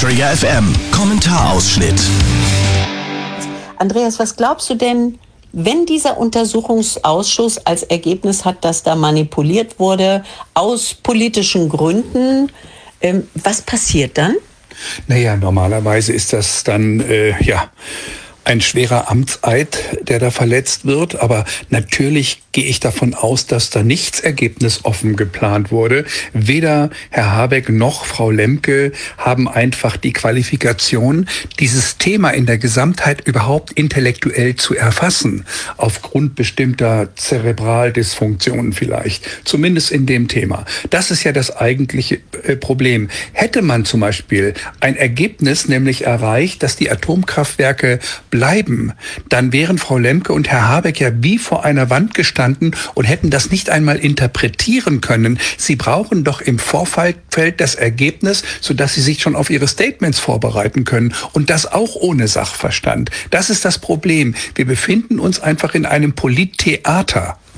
Trigger FM Kommentarausschnitt. Andreas, was glaubst du denn, wenn dieser Untersuchungsausschuss als Ergebnis hat, dass da manipuliert wurde aus politischen Gründen, was passiert dann? Naja, normalerweise ist das dann, ein schwerer Amtseid, der da verletzt wird. Aber natürlich gehe ich davon aus, dass da nichts ergebnisoffen geplant wurde. Weder Herr Habeck noch Frau Lemke haben einfach die Qualifikation, dieses Thema in der Gesamtheit überhaupt intellektuell zu erfassen. Aufgrund bestimmter Zerebraldysfunktionen vielleicht. Zumindest in dem Thema. Das ist ja das eigentliche Problem. Hätte man zum Beispiel ein Ergebnis nämlich erreicht, dass die Atomkraftwerke bleiben, dann wären Frau Lemke und Herr Habeck ja wie vor einer Wand gestanden und hätten das nicht einmal interpretieren können. Sie brauchen doch im Vorfeld das Ergebnis, sodass sie sich schon auf ihre Statements vorbereiten können. Und das auch ohne Sachverstand. Das ist das Problem. Wir befinden uns einfach in einem Polittheater.